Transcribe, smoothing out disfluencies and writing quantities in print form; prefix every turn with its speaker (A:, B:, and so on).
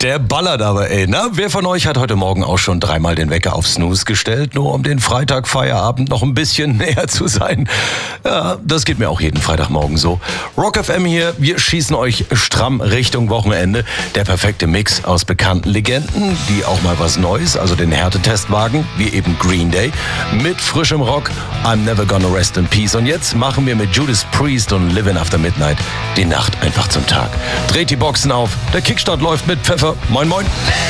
A: Der ballert aber, ey. Na, wer von euch hat heute Morgen auch schon dreimal den Wecker auf Snooze gestellt, nur um den Freitag-Feierabend noch ein bisschen näher zu sein? Ja, das geht mir auch jeden Freitagmorgen so. Rock FM hier, wir schießen euch stramm Richtung Wochenende. Der perfekte Mix aus bekannten Legenden, die auch mal was Neues, also den Härtetest wagen, wie eben Green Day, mit frischem Rock, I'm Never Gonna Rest in Peace. Und jetzt machen wir mit Judas Priest und Living After Midnight die Nacht einfach zum Tag. Dreht die Boxen auf, der Kickstart läuft mit Pfeffer. Moin, moin.